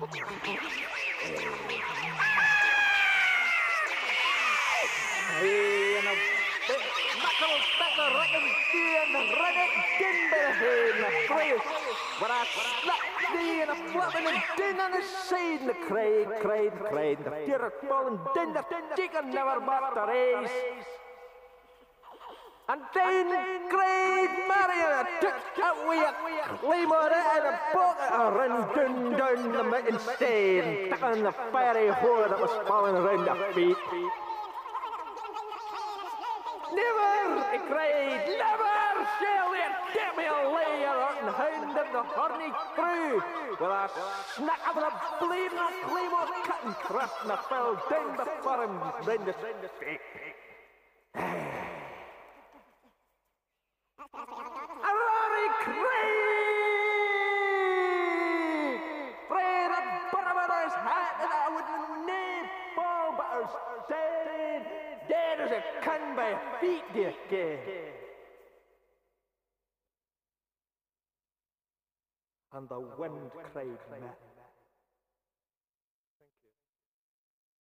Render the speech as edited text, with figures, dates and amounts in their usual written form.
En een makkel met een rekken en een rennen kinderen heen naar vrees. Maar hij slapt die en een flap en een ding aan de zijde krijt. De tierpollen dinder chicken never but the race. En dan krijt Marion een week limeren en een bok en ren dun met een steen. Takken de fairy hoor dat was vallen ren de feet. Never, ik krijg never shall it get me a layer on hand of the horny crew. Well, I snack up a bleeding claymore cutting crust and I fell down the farm, then the stick. A Rory Craig! Fred a barbarous hat and I would need ball butters dead as a can by feet, dear kid. And the wind cried met.